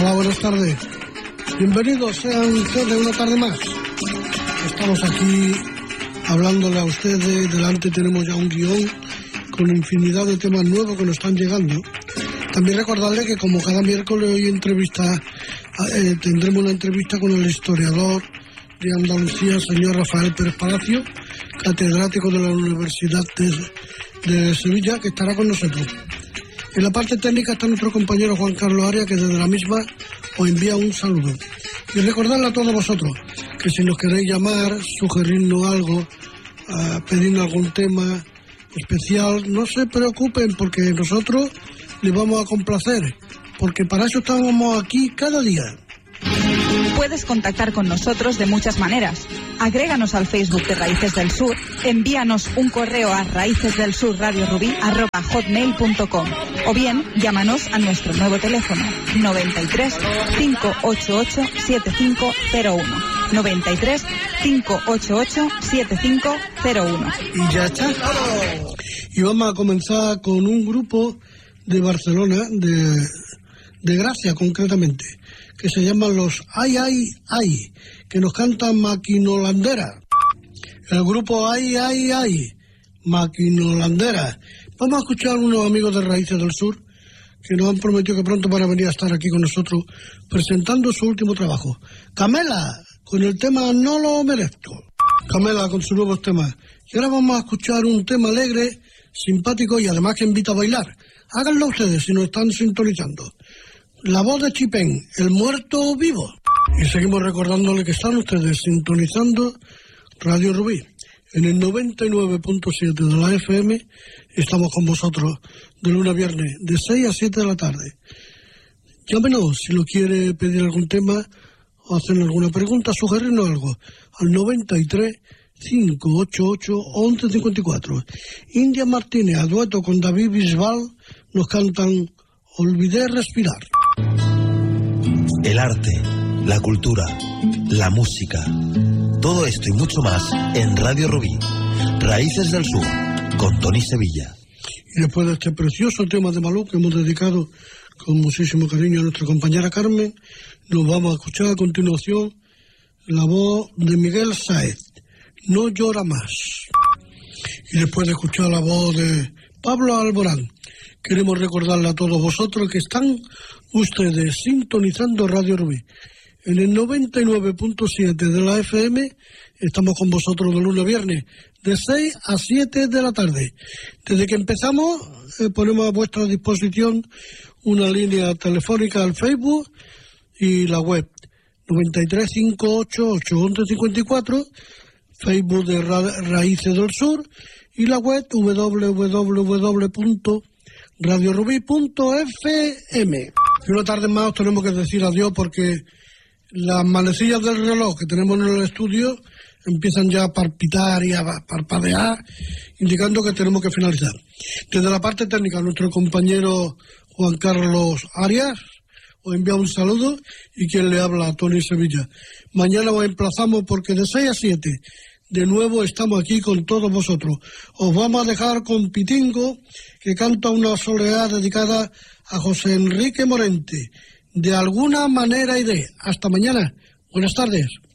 Hola, buenas tardes. Bienvenidos sean ustedes una tarde más. Estamos aquí hablándole a ustedes. Delante tenemos ya un guión con infinidad de temas nuevos que nos están llegando. También recordarle que como cada miércoles hoy tendremos una entrevista con el historiador de Andalucía, señor Rafael Pérez Palacio, catedrático de la Universidad de Sevilla, que estará con nosotros. En la parte técnica está nuestro compañero Juan Carlos Arias, que desde la misma os envía un saludo. Y recordarle a todos vosotros que si nos queréis llamar, sugerirnos algo, pedirnos algún tema especial, no se preocupen, porque nosotros les vamos a complacer, porque para eso estamos aquí cada día. Puedes contactar con nosotros de muchas maneras. Agréganos al Facebook de Raíces del Sur, envíanos un correo a raicesdelsurradiorubí@hotmail.com o bien llámanos a nuestro nuevo teléfono 93 588 7501 93 588 7501. Y ya está. Y vamos a comenzar con un grupo de Barcelona, de Gracia concretamente, que se llaman los Ay, Ay, Ay, que nos cantan Maquinolandera. El grupo Ay, Ay, Ay, Maquinolandera. Vamos a escuchar a unos amigos de Raíces del Sur que nos han prometido que pronto van a venir a estar aquí con nosotros presentando su último trabajo. Camela, con el tema No lo merezco. Camela con sus nuevos temas. Y ahora vamos a escuchar un tema alegre, simpático y además que invita a bailar. Háganlo ustedes si nos están sintonizando. La voz de Chipén, el muerto vivo. Y seguimos recordándole que están ustedes sintonizando Radio Rubí. En el 99.7 de la FM estamos con vosotros de lunes a viernes, de 6 a 7 de la tarde. Llámenos si lo quiere pedir algún tema o hacer alguna pregunta, sugerirnos algo, al 93 588 1154. India Martínez, a dueto con David Bisbal, nos cantan Olvidé respirar. El arte, la cultura, la música, todo esto y mucho más en Radio Rubí, Raíces del Sur, con Tony Sevilla. Y después de este precioso tema de Malú que hemos dedicado con muchísimo cariño a nuestra compañera Carmen, nos vamos a escuchar a continuación la voz de Miguel Sáez, No llora más. Y después de escuchar la voz de Pablo Alborán, queremos recordarle a todos vosotros que están ustedes sintonizando Radio Rubí. En el 99.7 de la FM estamos con vosotros de lunes a viernes, de 6 a 7 de la tarde. Desde que empezamos ponemos a vuestra disposición una línea telefónica al Facebook y la web 93 588 1154, Facebook de Raíces del Sur y la web www.radiorubí.fm. Y una tarde más os tenemos que decir adiós porque las manecillas del reloj que tenemos en el estudio empiezan ya a palpitar y a parpadear, indicando que tenemos que finalizar. Desde la parte técnica, nuestro compañero Juan Carlos Arias os envía un saludo y quien le habla, Tony Sevilla. Mañana os emplazamos porque de 6 a 7 de nuevo estamos aquí con todos vosotros. Os vamos a dejar con Pitingo, que canta una soleá dedicada a José Enrique Morente. De alguna manera iré. Hasta mañana. Buenas tardes.